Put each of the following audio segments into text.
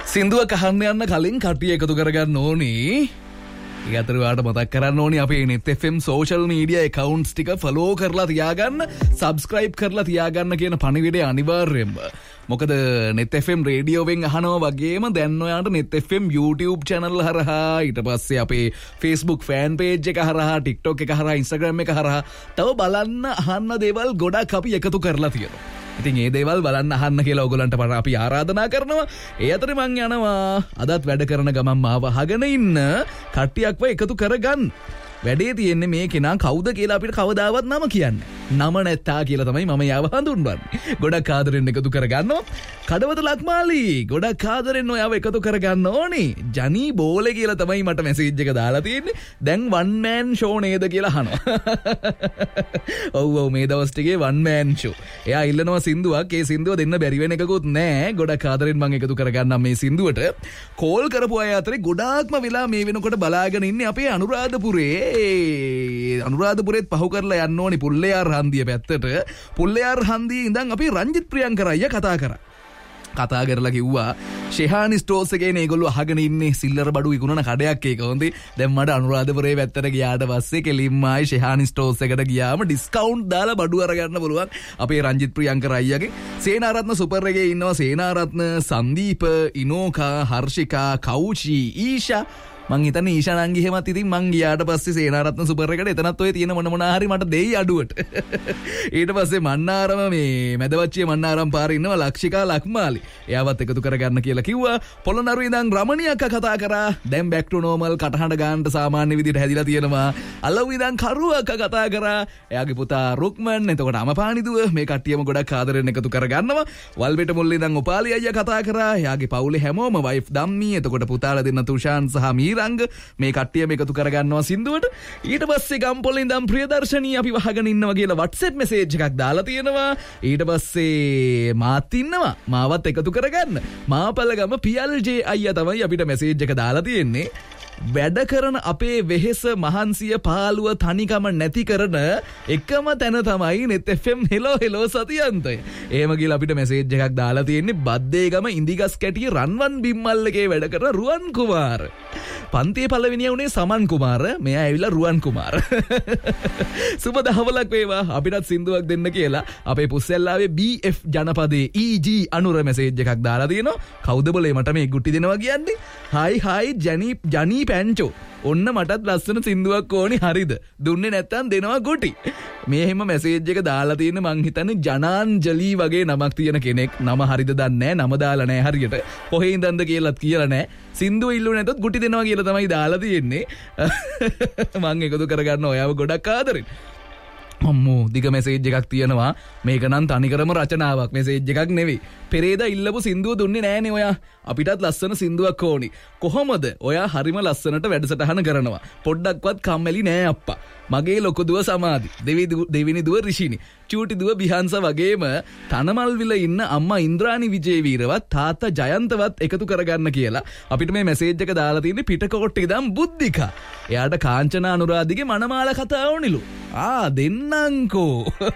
සින්දුව කහන්න යන්න කලින් කට්ටිය එකතු කරගන්න ඕනේ. ඒ අතර ඔයාලට මතක් කරන්න ඕනේ අපේ net fm social media accounts ටික follow කරලා තියාගන්න, subscribe කරලා තියාගන්න කියන පණිවිඩය අනිවාර්යයෙන්ම. මොකද net fm රේඩියෝ වෙන් අහනවා වගේම දැන් ඔයාලට net fm YouTube channel හරහා, ඊට පස්සේ අපේ Facebook fan page එක හරහා, TikTok එක හරහා, Instagram එක හරහා තව බලන්න අහන්න දේවල් ගොඩක් අපි එකතු කරලා තියෙනවා. ඉතින් ඒ දේවල් බලන්න අහන්න කියලා ඔයගලන්ට අපි ආරාධනා කරනවා. ඒ අතරේ මං යනවා අදත් වැඩ කරන ගමන් මාව අහගෙන ඉන්න කට්ටියක්ව එකතු කරගන්න. වැඩේ තියෙන්නේ මේ කෙනා කවුද කියලා අපිට කවදාවත් නම කියන්නේ. නම නැත්තා කියලා තමයි මම යාව හඳුන්වන්නේ. ගොඩක් ආදරෙන් එකතු කරගන්නවා. කඩවත ලක්මාලි ගොඩක් ආදරෙන් ඔයාව එකතු කරගන්න ඕනේ. ජනී බෝලේ කියලා තමයි මට මැසේජ් එක දාලා තියෙන්නේ. දැන් one man show නේද කියලා අහනවා. ඔව් මේ දවස් ටිකේ one man show. එයා ඉල්ලනවා සින්දුවක්. ඒ සින්දුව දෙන්න බැරි වෙන එකකුත් නෑ. ගොඩක් ආදරෙන් මම එකතු කරගන්නම් මේ සින්දුවට. කෝල් කරපු අය අතරේ ගොඩාක්ම වෙලා මේ වෙනකොට බලාගෙන ඉන්නේ අපේ අනුරාධපුරේ. අනුරාධපුරේත් පහු කරලා යන්න ඕනි පුල්ලයාර් හන්දිය පැත්තට. පුල්ලයාර් හන්දියේ ඉඳන් අපි රංජිත් ප්‍රියංකර අයියා කතා කරලා කිව්වා ෂෙහානි ස්ටෝර්ස් එකේ මේගොල්ලෝ අහගෙන ඉන්නේ සිල්ලර බඩු විකුණන කඩයක් ඒක. හොඳේ දැන් මට අනුරාධපුරේ පැත්තට ගියාට පස්සේ කෙලින්ම ආයි ෂෙහානි ස්ටෝර්ස් එකට ගියාම ඩිස්කවුන්ට් දාලා බඩු අරගන්න පුළුවන් අපේ රංජිත් ප්‍රියංකර අයියාගේ. සේනාරත්න සුපර් එකේ ඉන්නවා සේනාරත්න, සංදීප, ඉනෝකා, හර්ෂිකා, කෞචි, ඊෂා. මං හිතන්නේ ඊෂා නංගි එහෙමත් ඉතින් මං ගියාට පස්සේ සේනාරත්න සුපර් එකට එතනත් ඔය තියෙන මොන හරි මට දෙයි අඩුවට. ඊට පස්සේ මන්නාරම මේ මැදවච්චියේ මන්නාරම් පාරේ ඉන්නවා ලක්ෂිකා ලක්මාලි. එයාවත් එකතු කරගන්න කියලා කිව්වා. පොළොන්නරුවේ ඉඳන් රමණී අක්කා කතා කරා. දැන් back to normal කටහඬ ගන්නට සාමාන්‍ය විදිහට හැදිලා තියෙනවා. අලව් ඉඳන් කරුව අක්කා කතා කරා. එයාගේ පුතා රුක්මන්, එතකොට අමපානි දුව මේ කට්ටියම ගොඩක් ආදරෙන් එකතු කරගන්නවා. වල්බෙට මුල්ලේ ඉඳන් උපාලි අයියා කතා කරා. එයාගේ පවුලේ හැමෝම වයිෆ් ධම්මී, එතකොට පුතාලා දෙන්න තුෂාන් සහ මීරා මේ කට්ටියම එකතු කරගන්නවා සින්දුවට. ඊට පස්සේ ගම්පොලේ ඉඳන් ප්‍රියදර්ශනී අපි වහගෙන ඉන්නවා කියලා WhatsApp message එකක් දාලා තියෙනවා. ඊට පස්සේ මාත් ඉන්නවා මාවත් එකතු කරගන්න. මාපලගම PLJ අයියා තමයි අපිට message එක දාලා තියෙන්නේ. වැඩ කරන අපේ වෙහෙස මහන්සිය පාළුව තනිකම නැති කරන එකම තැන තමයි net fm hello සතියන්තය. එහෙම කියලා අපිට මැසේජ් එකක් දාලා තියෙන්නේ බද්දේගම ඉන්දිගස් කැටිය රන්වන් බිම්මල් එකේ වැඩ කරන රුවන් කුමාර. පන්තියේ පළවෙනියා උනේ සමන් කුමාර, මෙයා ඇවිල්ලා රුවන් කුමාර. සුබ දහවලක් වේවා. අපිටත් සින්දුවක් දෙන්න කියලා අපේ පුස්සෙල්ලාවේ BF ජනපදයේ EG අනුර මැසේජ් එකක් දාලා තියෙනවා. කවුද බොලේ මට මේ ගුටි දෙනවා කියන්නේ? හයි ජනී පැන්චෝ, ඔන්න මටත් ලස්සන සින්දුවක් ඕනි, හරිද? දුන්නේ නැත්තම් දෙනවා ගුටි. මේ එහෙම මැසේජ් එක දාලා තියෙන මං හිතන්නේ ජනාන්ජලි වගේ නමක් තියෙන කෙනෙක්. නම හරිද දන්නේ නැහැ, නම දාලා නැහැ හරියට. කොහේ ඉඳන්ද කියලාත් කියලා නැහැ. සින්දුව ඉල්ලුව නැතොත් ගුටි දෙනවා කියලා තමයි දාලා තියෙන්නේ. මං එකතු කරගන්න ඔයාව ගොඩක් ආදරෙන්. අම්මෝ දිග මැසේජ් එකක් තියෙනවා. මේක නම් තනිකරම රචනාවක්, මැසේජ් එකක් නෙවෙයි. පෙරේදා ඉල්ලපු සින්දුව දුන්නේ නෑනේ ඔයා. අපිටත් ලස්සන සින්දුවක් ඕනි. කොහොමද? ඔයා හරිම ලස්සනට වැඩසටහන කරනවා. පොඩ්ඩක්වත් කම්මැලි නෑ අප්පා. මගේ ලොකු දුව සමාධි, දෙවෙනි දුව රිෂිනි, චූටි දුව බිහන්ස වගේම තනමල්විල ඉන්න අම්මා ඉන්ද්‍රානි විජේවීරවත් තාත්තා ජයන්තවත් එකතු කරගන්න කියලා අපිට මේ මැසේජ් එක දාලා තියෙන්නේ පිටකොට්ටේ ඉඳන් බුද්ධිකා. එයාට කාංචනා අනුරාධිගේ මනමාල කතා ඕනිලු. දෙන්නංකෝ.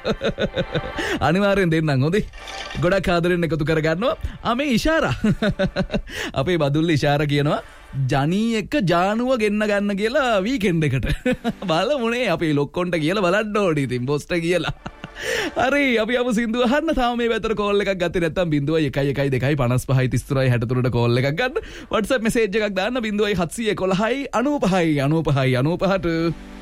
අනිවාර්යෙන් දෙන්නම්. හොඳේ. ගොඩක් ආදරෙන් එකතු කරගන්නවා. මේ ඉෂාරා. අපේ බදුල්ල ඉෂාරා කියනවා ජනී එක්ක ජානුව ගෙන්න ගන්න කියලා වීකෙන්ඩ් එකට. බලමුනේ අපේ ලොක්කොන්ට කියලා බලන්න ඕනේ ඉතින් බොස්ට කියලා. හරි අපි අපු සින්දුව අහන්න. තාම මේ පැත්තට කෝල් එකක් ගත්තේ නැත්නම් 0112 55 33 63ට කෝල් එකක් ගන්න. WhatsApp message එකක් දාන්න 0711 95 95 95ට.